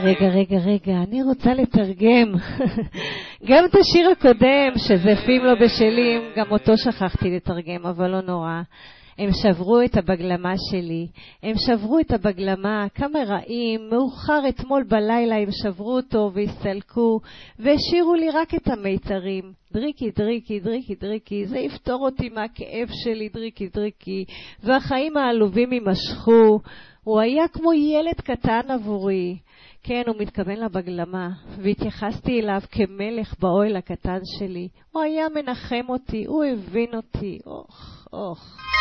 רגע, אני רוצה לתרגם. גם את השיר הקודם, שזפים לא בשלים, גם אותו שכחתי לתרגם, אבל לא נורא. הם שברו את הבגלמה שלי, הם שברו את הבגלמה, כמה רעים, מאוחר אתמול בלילה הם שברו אותו והסתלקו, והשאירו לי רק את המיתרים. דריקי, זה יפתור אותי מהכאב שלי, דריקי, והחיים העלובים יימשכו. הוא היה כמו ילד קטן עבורי. כן, הוא מתכוון לבגלמה, והתייחסתי אליו כמלך באוהל הקטן שלי. הוא היה מנחם אותי, הוא הבין אותי. אוח.